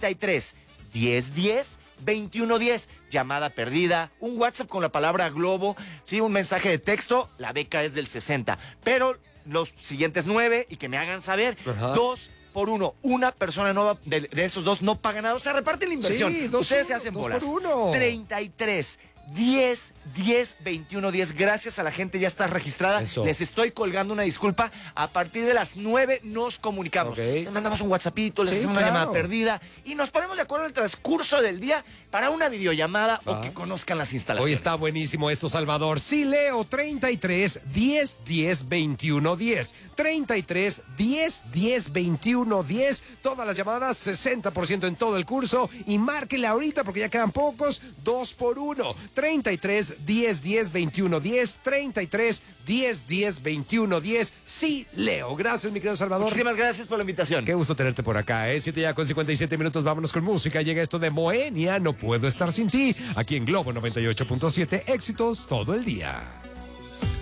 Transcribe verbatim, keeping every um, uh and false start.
treinta y tres, diez diez, veintiuno diez. Llamada perdida, un WhatsApp con la palabra globo, sí, un mensaje de texto, la beca es del sesenta. Pero los siguientes nueve y que me hagan saber, Ajá. dos por uno. Una persona nueva de, de esos dos no paga nada. O sea, reparten la inversión. Sí, dos Ustedes uno, se hacen dos bolas. por uno. treinta y tres, diez, diez, veintiuno, diez. Gracias a la gente, ya está registrada. Eso. Les estoy colgando una disculpa. A partir de las nueve nos comunicamos. Okay. Les mandamos un WhatsAppito, les Sí, hacemos una claro. llamada perdida y nos ponemos de acuerdo en el transcurso del día para una videollamada Ah. o que conozcan las instalaciones. Hoy está buenísimo esto, Salvador. Sí, Leo, treinta y tres, diez, diez, veintiuno, diez. treinta y tres, diez, diez, veintiuno, diez. Todas las llamadas, sesenta por ciento en todo el curso. Y márquenle ahorita porque ya quedan pocos. dos por uno. treinta y tres, diez, diez, veintiuno, diez. treinta y tres, diez, diez, veintiuno, diez. Sí, Leo. Gracias, mi querido Salvador. Muchísimas gracias por la invitación. Qué gusto tenerte por acá, ¿eh? Siete ya con cincuenta y siete minutos, vámonos con música. Llega esto de Moenia, No Puedo Estar Sin Ti, aquí en Globo noventa y ocho punto siete, éxitos todo el día.